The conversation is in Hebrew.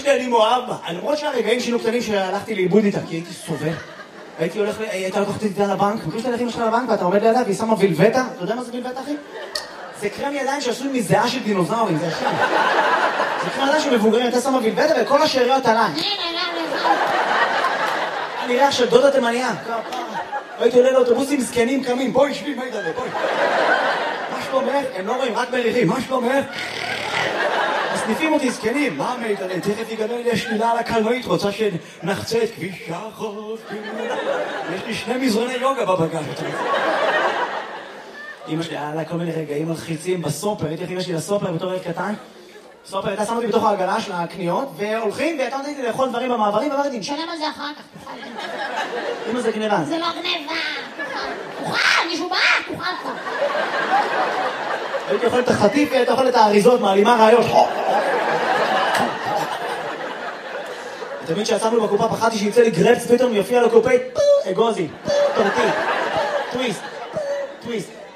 שלי, אני מאוהב בה. למרות שהרגעים שינו קטנים שהלכתי לאיבוד איתה, כי הייתי סובל. הייתה לקחת איתה לבנק, מכיר שאתה הולך עם שלך לבנק ואתה עומד לידה והיא שמה וילבטה? אתה יודע מה זה וילבטה, אחי? זה קרם ידיים שעשוי מזיעה של דינוזאורים, זה השם. זה קרם ידיים של מבוגרים, אתה שמה וילבטה וכל השאריות עליי. אני ריח של דודה תימניה. הייתי עולה לאוטובוסים זקנים קמים, בואי שבי, מה ידעה, בואי. מה שלומך? הם לא רואים, רק מריחים, מה שלומך? מסניפים אותי זקנים, מה מידע, תכף יגדל לי השלילה על הקלנועית, רוצה שנחצה את כביש החוף. יש לי 2 מזרוני יוגה בבגז. אמא שלי, היה לה כל מיני רגעים מלחיצים בסופר, הייתי הכי אמא שלי לסופר בתור ילד קטן. סופר, הייתה שמה אותי בתוך העגלה של הקניות, והולכים, והייתה נותנת לי לאכול דברים במעברים, ואמרתי, נשלם על זה אחר כך, תוכל. אמא זה גניבה. זה לא גניבה, תוכל, מישהו בא, תוכל לך. הייתי אוכל את החטיף, והייתי אוכל את האריזות, מעלימה רעיות. תמיד שיצאנו בקופה, פחדתי שיצא לי גרפס, פתאום יופיע לקופאית, אגוזי, טורטי, טוויסט, טוויסט.